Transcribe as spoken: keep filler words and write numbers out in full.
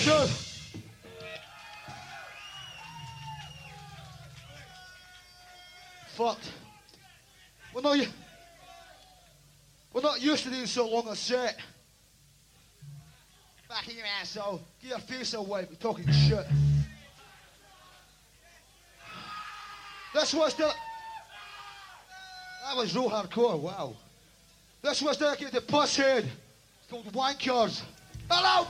Good. Fucked. We're not, we're not used to doing so long a set. Back in your asshole. Get your face away. We're talking shit. This was the... That was real hardcore, wow. This was dedicated to Pusshead. It's called Wankers. Hello!